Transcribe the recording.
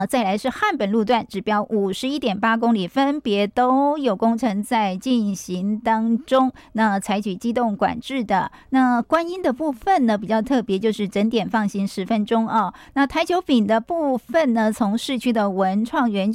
再来是汉本路段指标51.8公里，分别都有工程在进行当中，那采取机动管制的。那观音的部分呢比较特别，就是整点放行10分钟哦。那台九丙的部分呢，从市区的文创园